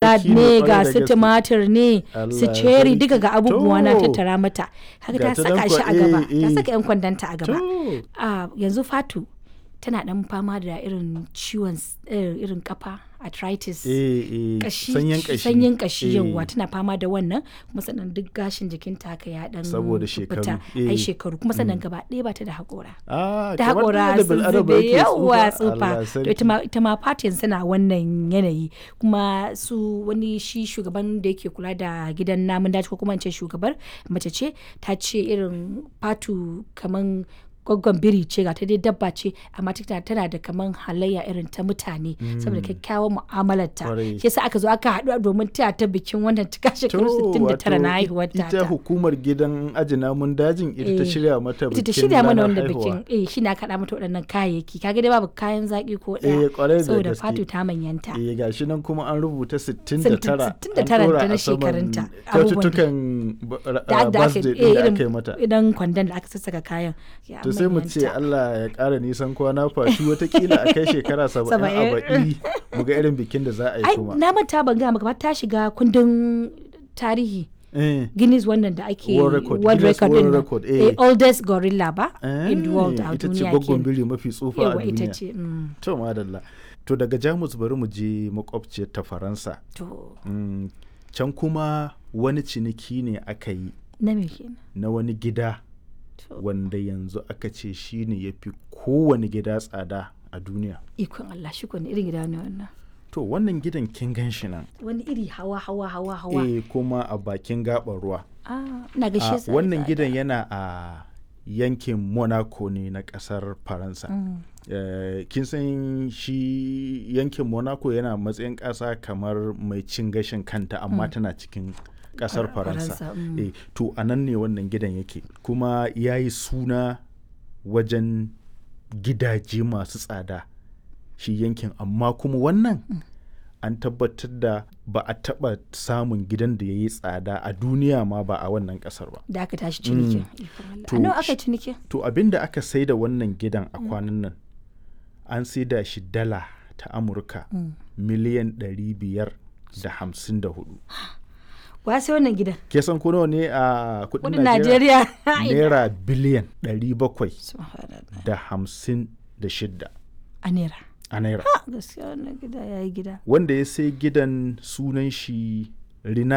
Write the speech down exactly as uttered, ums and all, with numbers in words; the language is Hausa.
salad kilo, ne kwarai ga da su gaske. tumatir ne su Allah cherry sarki. duka ga abubuwa na To. tattara mata kaga Ga ta ta saka nan shi kwa- a gaba eh, ta eh. saka yan kwandanta a gaba To. Ah, yanzu Fatu tana dan fama da irin ciwon s- eh, irin kafa arthritis Eh, eh, kashi sanyin kashi. sanyin kashi Eh. yawa tana fama da wannan kuma sannan duk gashin jikinta haka ya dan Saboda fita. shekaru, ai eh. shekaru kuma sannan gaba ɗaya ba ta da haƙora Ah, ta kamar haƙora da sun bil'adama zube yake yawa tsufa. Allah tsufa to sarki. ita ma ita ma fatin suna wannan yanayi kuma su wani shi shugaban da yake kula da gidan namun daji ko kuma in ce shugabar mace ce ta ce irin fatu kaman gwaggon biri ce ga ta dai dabba ce amma tana tana da kaman halayya irin ta mutane saboda kyakkyawan mu'amalarta Kwarai. shi yasa aka zo aka haɗu domin taya ta bikin wannan cika shekaru To, sittin da tara na wato haihuwar ta ita hukumar gidan aji namun dajin ita ta Eh, shirya mata bikin ita ta shirya mana ranar wanda haihuwa. bikin eh shi na kaɗa mata waɗannan kayayyaki kaga dai babu kayan zaƙi ko Eh, kwarai ɗaya da saboda gaske. fatu ta manyanta Eh, gashi nan kuma an rubuta sittin da tara. sittin da tara an ɗora ta na a saman shekarunta. kyaututtukan ba- ra- da aka aka birthday eh, ɗin da irin aka yi mata. idan kwandon da aka sassaka kayan ya To sai mu ce manyanta. Allah ya ƙara nisan kwana fashi watakila a kai shekara saba'in a Saba'in. baɗi mu ga irin bikin da za a yi ai kuma. na manta ban gaya maka ba ta shiga kundin tarihi Eh. Guinness wannan da ake World record, world Guinness record World din nan. record, eh. eh, oldest gorilla ba in the world a ita ce duniya gwaggon kenan. biri mafi tsufa a Yawa ita duniya. ce mm. To madalla. To daga Jamus bari mu je makwabciyar ta Faransa. to Mm, can kuma wani ciniki ne aka yi na me kenan na wani gida to wanda yanzu aka ce shi ne ya fi kowane gida tsada a duniya. ikon Allah shi ko ne irin gida ne wannan To wannan gidan kin gan shi nan. wani iri hawa hawa hawa hawa Eh kuma a bakin gaɓar ruwa. ah ina A, gaishe sa wannan gidan yana a yankin Monaco ne na ƙasar Faransa. Eh, kin san shi yankin Monaco yana matsayin ƙasa kamar mai cin gashin kanta amma tana cikin ƙasar Far- Faransa. Faransa, mm. Eh, to a nan ne wannan gidan yake kuma ya yi suna wajen gidaje masu tsada shi yankin amma kuma wannan an tabbatar da ba a taɓa samun gidan da ya yi tsada a duniya ma ba a wannan ƙasar ba. da aka tashi cinikin ikon Allah To, a nawa aka shi- yi cinikin To abin da aka sai da wannan gidan a kwanan nan an sai da shi dala ta Amurka miliyan ɗari biyar da hamsin da hudu. wa sai wannan gidan Ke san ko nawa ne a kudin kudin Najeriya? Najeriya Naira biliyan ɗari bakwai subhanallah da hamsin da shidda a naira a naira. gaskiya wannan gida yayi gida Wanda ya sai gidan sunan shi Rina